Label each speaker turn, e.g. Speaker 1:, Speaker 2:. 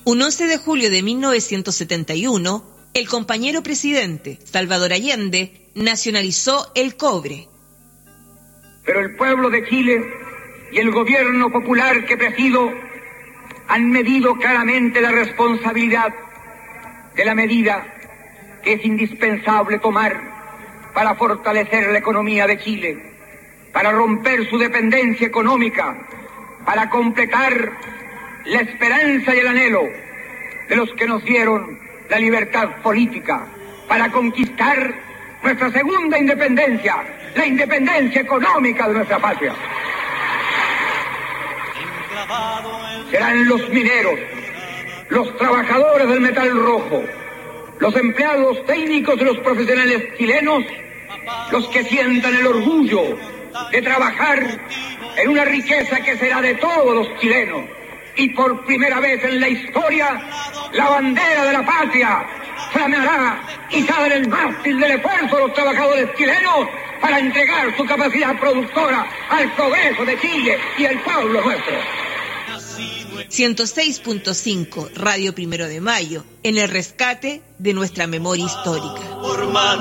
Speaker 1: Un 11 de julio de 1971, el compañero presidente Salvador Allende nacionalizó el cobre.
Speaker 2: Pero el pueblo de Chile y el gobierno popular que presido han medido claramente la responsabilidad de la medida que es indispensable tomar para fortalecer la economía de Chile, para romper su dependencia económica, para completar la esperanza y el anhelo de los que nos dieron la libertad política, para conquistar nuestra segunda independencia, la independencia económica de nuestra patria. Serán los mineros, los trabajadores del metal rojo, los empleados técnicos de los profesionales chilenos, los que sientan el orgullo de trabajar en una riqueza que será de todos los chilenos. Y por primera vez en la historia, la bandera de la patria flameará izada en el mástil del esfuerzo de los trabajadores chilenos para entregar su capacidad productora al progreso de Chile y el pueblo nuestro.
Speaker 1: 106.5 Radio 1 de Mayo, en el rescate de nuestra memoria histórica.